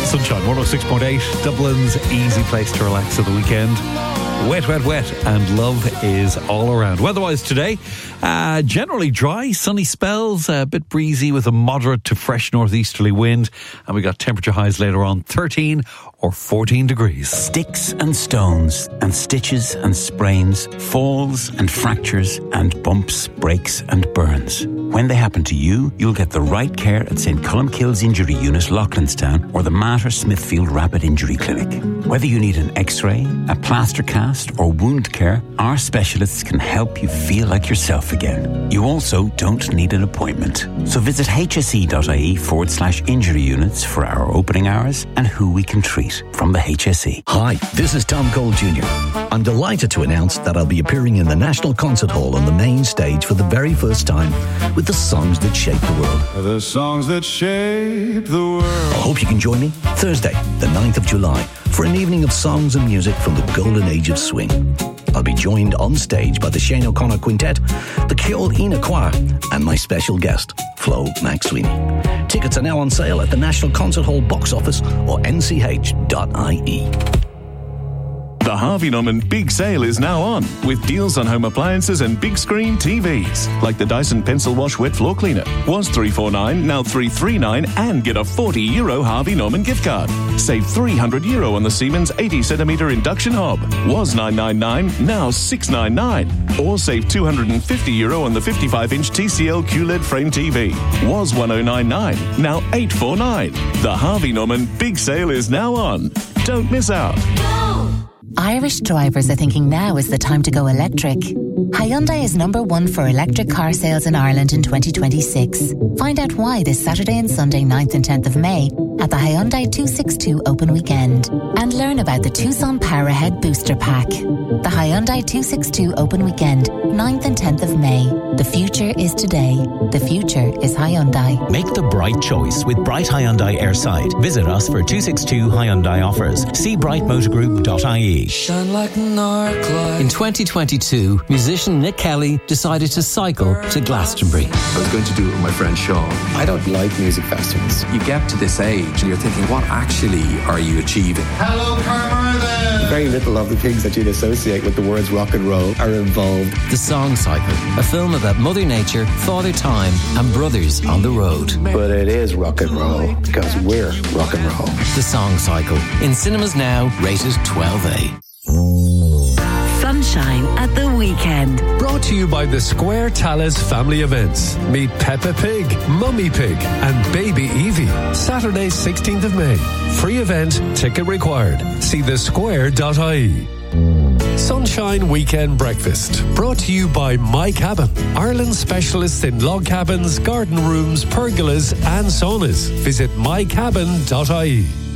Sunshine 106.8, Dublin's easy place to relax at the weekend. Wet, wet, wet, and love is all around. Weather-wise today, generally dry, sunny spells, a bit breezy with a moderate to fresh northeasterly wind, and we got temperature highs later on 13 or 14 degrees. Sticks and stones and stitches and sprains, falls and fractures and bumps, breaks and burns. When they happen to you, you'll get the right care at St. Columkille's Injury Unit, Loughlinstown, or the Mater Smithfield Rapid Injury Clinic. Whether you need an X-ray, a plaster cast or wound care, our specialists can help you feel like yourself again. You also don't need an appointment. So visit hse.ie/injury units for our opening hours and who we can treat from the HSE. Hi, this is Tom Cole Jr. I'm delighted to announce that I'll be appearing in the National Concert Hall on the main stage for the very first time with the songs that shape the world. The songs that shape the world. I hope you can join me Thursday, the 9th of July, for an evening of songs and music from the golden age of swing. I'll be joined on stage by the Shane O'Connor Quintet, the Ceol Ina Choir, and my special guest, Flo McSweeney. Tickets are now on sale at the National Concert Hall box office or nch.ie. The Harvey Norman Big Sale is now on, with deals on home appliances and big screen TVs, like the Dyson Pencil Wash Wet Floor Cleaner. Was $349, now $339, and get a €40 Harvey Norman gift card. Save €300 on the Siemens 80cm induction hob. Was $999, now $699. Or save €250 on the 55-inch TCL QLED frame TV. Was $1099, now $849. The Harvey Norman Big Sale is now on. Don't miss out. Irish drivers are thinking now is the time to go electric. Hyundai is #1 for electric car sales in Ireland in 2026. Find out why this Saturday and Sunday 9th and 10th of May at the Hyundai 262 Open Weekend. And learn about the Tucson Power Ahead Booster Pack. The Hyundai 262 Open Weekend, 9th and 10th of May. The future is today. The future is Hyundai. Make the bright choice with Bright Hyundai Airside. Visit us for 262 Hyundai offers. See brightmotorgroup.ie. Shine like an arc light. In 2022, musician Nick Kelly decided to cycle to Glastonbury. I was going to do it with my friend Sean. I don't like music festivals. You get to this age and you're thinking, what actually are you achieving? Hello, Carmarthen! Very little of the things that you'd associate with the words rock and roll are involved. The Song Cycle, a film about Mother Nature, Father Time and brothers on the road. But it is rock and roll because we're rock and roll. The Song Cycle, in cinemas now, rated 12A. Sunshine at the weekend. Brought to you by the Square Talis Family Events. Meet Peppa Pig, Mummy Pig and Baby Evie. Saturday 16th of May. Free event, ticket required. See thesquare.ie. Sunshine Weekend Breakfast. Brought to you by My Cabin. Ireland's specialists in log cabins, garden rooms, pergolas and saunas. Visit mycabin.ie.